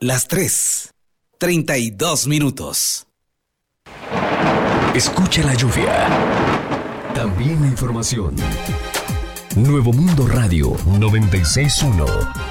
las 3:32. Escucha la lluvia. También la información. Nuevo Mundo Radio 96.1.